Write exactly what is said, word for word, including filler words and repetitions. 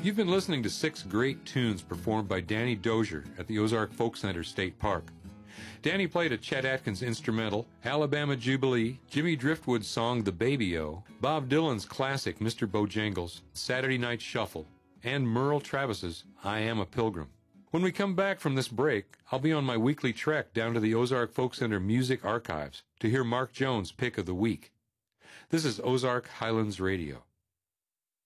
You've been listening to six great tunes performed by Danny Dozier at the Ozark Folk Center State Park. Danny played a Chet Atkins instrumental, Alabama Jubilee, Jimmy Driftwood's song The Baby-O, Bob Dylan's classic Mister Bojangles, Saturday Night Shuffle, and Merle Travis's I Am a Pilgrim. When we come back from this break, I'll be on my weekly trek down to the Ozark Folk Center Music Archives to hear Mark Jones' pick of the week. This is Ozark Highlands Radio.